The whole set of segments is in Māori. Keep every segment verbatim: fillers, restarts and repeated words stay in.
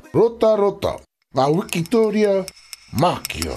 Rota rota, ngā Wikitoria mākia.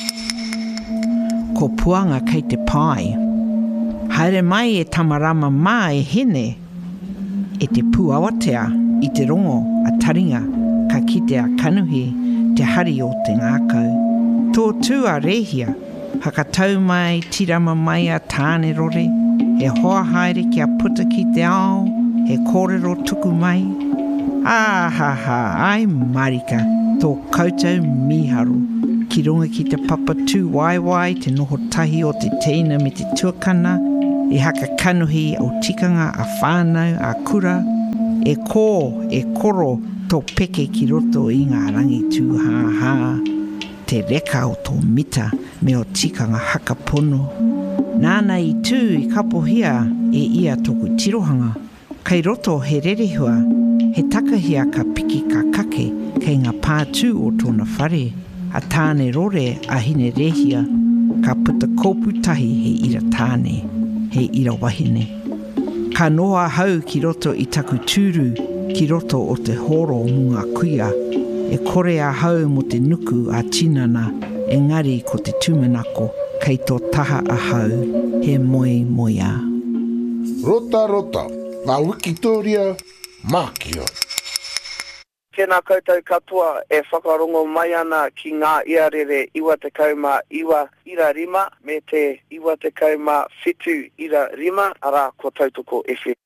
Ko puanga kei te pai. Haere mai e tamarama mā e hene. E te puawatea i te rongo a taringa ka kite a kanuhi te hari o te ngākau. Tō tū a rehia, hakatau mai tirama mai a tāne rore, he hoa haere kia puta ki te ao, he kōrero tuku mai. Ah ha ha, ai marika, tō koutou miharu. Ki runga ki te papa tū waiwai, te noho tahi o te teina me te tuakana, e haka kanuhi au tikanga a whānau a kura, e kō, e koro tō peke ki roto i ngā rangi tū hā hā. Te reka o tō mita me o tikanga haka pono. Nāna i tū i kapohia e ia tōku tirohanga. Kei roto he rerehua, he takahia ka piki ka kake kei ngā pātū o tōna whare. A tāne rore a hine rehia, ka puta kōpu tahi he ira tāne, he ira wahine. Ka noa hau ki roto i taku tūru, ki roto o te horo o munga kuia, e kore a hau mo te nuku a tinana, engari ko te tūmanako, kei tō taha a hau, he moe moia. Rota rota, ngā Wikitoria mākia. Tēnā koutou katoa e whakarongo mai ana ki ngā iarere iwa te kauma iwa ira rima me te iwa te kauma whitu ira rima ara ko tautoko F M.